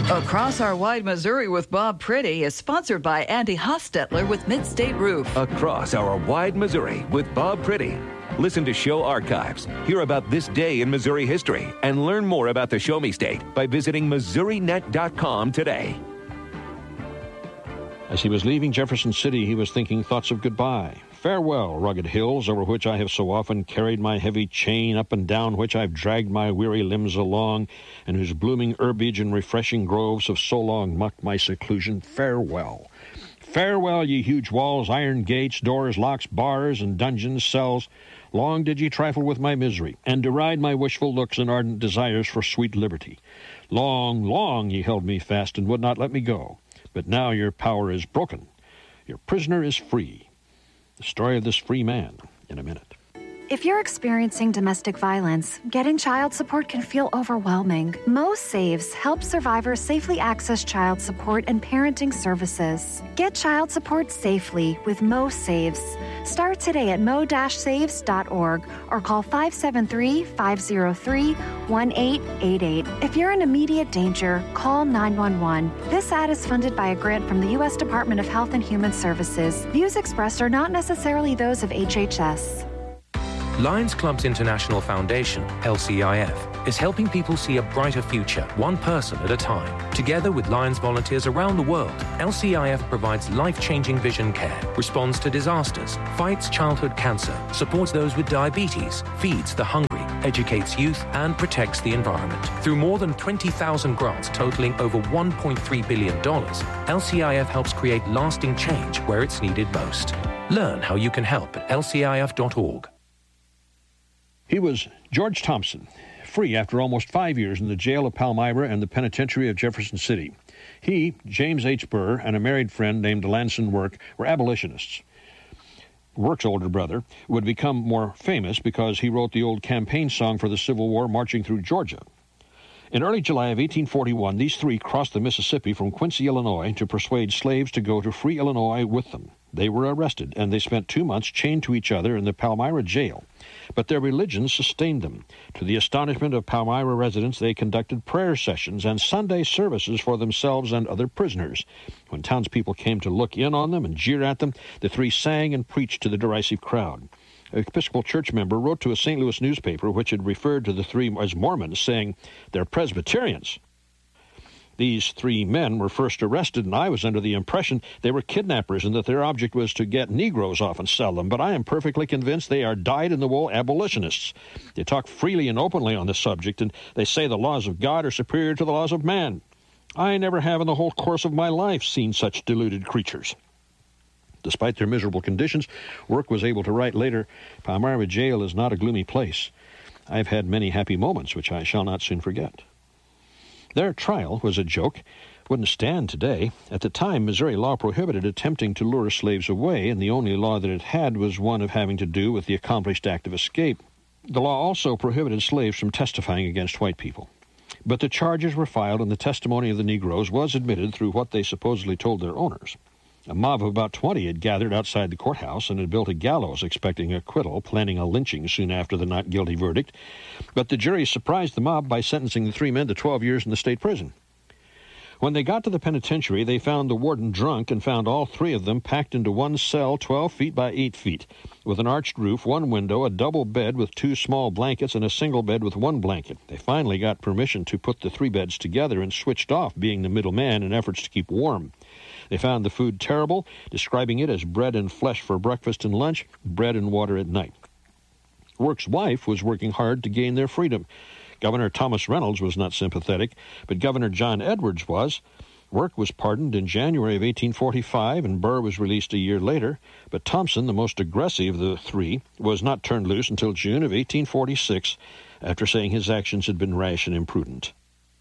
Across Our Wide Missouri with Bob Pretty is sponsored by Andy Hostetler with Mid-State Roof. Across Our Wide Missouri with Bob Pretty. Listen to show archives, hear about this day in Missouri history, and learn more about the Show Me State by visiting MissouriNet.com today. As he was leaving Jefferson City, he was thinking thoughts of goodbye. Farewell, rugged hills over which I have so often carried my heavy chain, up and down which I've dragged my weary limbs along, and whose blooming herbage and refreshing groves have so long mocked my seclusion. Farewell. Farewell, ye huge walls, iron gates, doors, locks, bars, and dungeons, cells. Long did ye trifle with my misery, and deride my wishful looks and ardent desires for sweet liberty. Long, long ye held me fast and would not let me go. But now your power is broken. Your prisoner is free. The story of this free man in a minute. If you're experiencing domestic violence, getting child support can feel overwhelming. MoSaves helps survivors safely access child support and parenting services. Get child support safely with MoSaves. Start today at mo-saves.org or call 573-503-1888. If you're in immediate danger, call 911. This ad is funded by a grant from the U.S. Department of Health and Human Services. Views expressed are not necessarily those of HHS. Lions Clubs International Foundation, LCIF, is helping people see a brighter future, one person at a time. Together with Lions volunteers around the world, LCIF provides life-changing vision care, responds to disasters, fights childhood cancer, supports those with diabetes, feeds the hungry, educates youth, and protects the environment. Through more than 20,000 grants totaling over $1.3 billion, LCIF helps create lasting change where it's needed most. Learn how you can help at lcif.org. He was George Thompson, free after almost 5 years in the jail of Palmyra and the penitentiary of Jefferson City. He, James H. Burr, and a married friend named Lanson Work were abolitionists. Work's older brother would become more famous because he wrote the old campaign song for the Civil War, Marching Through Georgia. In early July of 1841, these three crossed the Mississippi from Quincy, Illinois, to persuade slaves to go to free Illinois with them. They were arrested, and they spent 2 months chained to each other in the Palmyra jail. But their religion sustained them. To the astonishment of Palmyra residents, they conducted prayer sessions and Sunday services for themselves and other prisoners. When townspeople came to look in on them and jeer at them, the three sang and preached to the derisive crowd. An Episcopal Church member wrote to a St. Louis newspaper which had referred to the three as Mormons, saying, "They're Presbyterians." These three men were first arrested, and I was under the impression they were kidnappers and that their object was to get Negroes off and sell them. But I am perfectly convinced they are dyed-in-the-wool abolitionists. They talk freely and openly on the subject, and they say the laws of God are superior to the laws of man. I never have in the whole course of my life seen such deluded creatures. Despite their miserable conditions, Work was able to write later, "Palmyra jail is not a gloomy place. I've had many happy moments which I shall not soon forget." Their trial was a joke. Wouldn't stand today. At the time, Missouri law prohibited attempting to lure slaves away, and the only law that it had was one of having to do with the accomplished act of escape. The law also prohibited slaves from testifying against white people. But the charges were filed, and the testimony of the Negroes was admitted through what they supposedly told their owners. A mob of about 20 had gathered outside the courthouse and had built a gallows expecting acquittal, planning a lynching soon after the not guilty verdict. But the jury surprised the mob by sentencing the three men to 12 years in the state prison. When they got to the penitentiary, they found the warden drunk and found all three of them packed into one cell 12 feet by 8 feet, with an arched roof, one window, a double bed with 2 small blankets, and a single bed with 1 blanket. They finally got permission to put the 3 beds together and switched off, being the middleman in efforts to keep warm. They found the food terrible, describing it as bread and flesh for breakfast and lunch, bread and water at night. Work's wife was working hard to gain their freedom. Governor Thomas Reynolds was not sympathetic, but Governor John Edwards was. Work was pardoned in January of 1845, and Burr was released a year later. But Thompson, the most aggressive of the three, was not turned loose until June of 1846, after saying his actions had been rash and imprudent.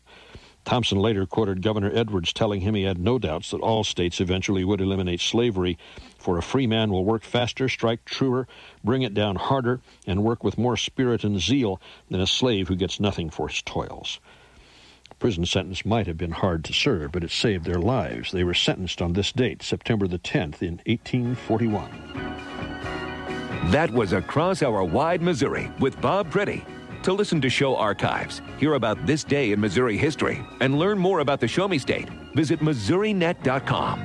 Thompson later quoted Governor Edwards telling him he had no doubts that all states eventually would eliminate slavery, for a free man will work faster, strike truer, bring it down harder, and work with more spirit and zeal than a slave who gets nothing for his toils. A prison sentence might have been hard to serve, but it saved their lives. They were sentenced on this date, September the 10th, in 1841. That was Across Our Wide Missouri with Bob Pretty. To listen to show archives, hear about this day in Missouri history, and learn more about the Show Me State, visit MissouriNet.com.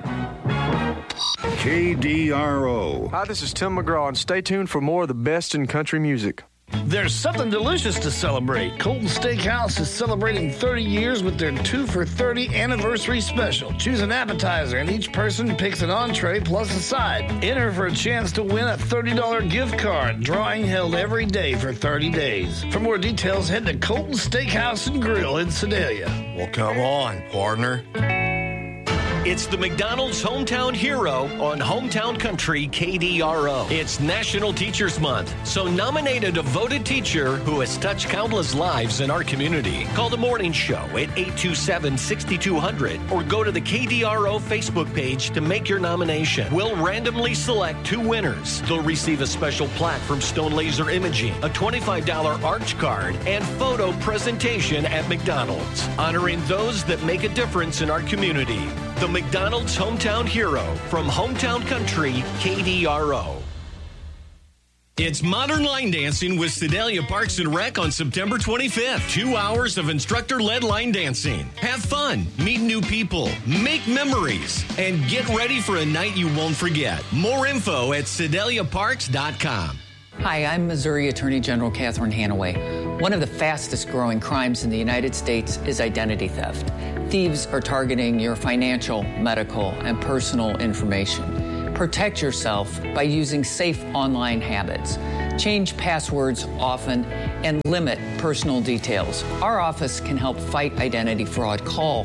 KDRO. Hi, this is Tim McGraw, and stay tuned for more of the best in country music. There's something delicious to celebrate. Colton Steakhouse is celebrating 30 years with their 2 for $30 anniversary special. Choose an appetizer, and each person picks an entree plus a side. Enter for a chance to win a $30 gift card. Drawing held every day for 30 days. For more details, head to Colton Steakhouse and Grill in Sedalia. Well, come on, partner. It's the McDonald's Hometown Hero on Hometown Country KDRO. It's National Teachers Month, so nominate a devoted teacher who has touched countless lives in our community. Call the morning show at 827-6200 or go to the KDRO Facebook page to make your nomination. We'll randomly select 2 winners. They'll receive a special plaque from Stone Laser Imaging, a $25 arch card, and photo presentation at McDonald's, honoring those that make a difference in our community. The McDonald's Hometown Hero from Hometown Country, KDRO. It's Modern Line Dancing with Sedalia Parks and Rec on September 25th. 2 hours of instructor-led line dancing. Have fun, meet new people, make memories, and get ready for a night you won't forget. More info at SedaliaParks.com. Hi, I'm Missouri Attorney General Catherine Hanaway. One of the fastest growing crimes in the United States is identity theft. Thieves are targeting your financial, medical, and personal information. Protect yourself by using safe online habits. Change passwords often and limit personal details. Our office can help fight identity fraud. Call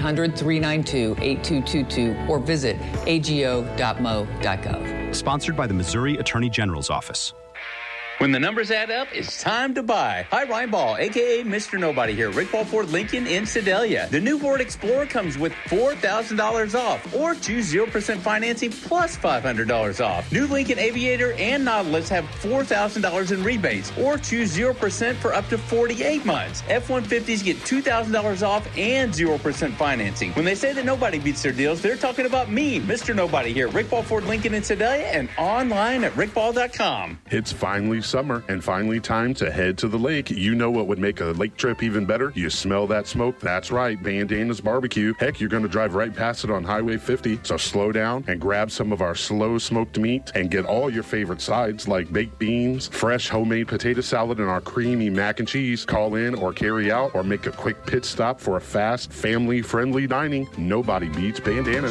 800-392-8222 or visit ago.mo.gov. Sponsored by the Missouri Attorney General's Office. When the numbers add up, it's time to buy. Hi, Ryan Ball, a.k.a. Mr. Nobody here. Rick Ball Ford Lincoln in Sedalia. The new Ford Explorer comes with $4,000 off or choose 0% financing plus $500 off. New Lincoln Aviator and Nautilus have $4,000 in rebates or choose 0% for up to 48 months. F-150s get $2,000 off and 0% financing. When they say that nobody beats their deals, they're talking about me, Mr. Nobody here. Rick Ball Ford Lincoln in Sedalia and online at rickball.com. It's finally summer and finally time to head to the lake. You know what would make a lake trip even better? You smell that smoke? That's right, Bandana's Barbecue. Heck, you're going to drive right past it on Highway 50, so slow down and grab some of our slow smoked meat and get all your favorite sides like baked beans, fresh homemade potato salad, and our creamy mac and cheese. Call in or carry out or make a quick pit stop for a fast, family-friendly dining. Nobody beats Bandana's.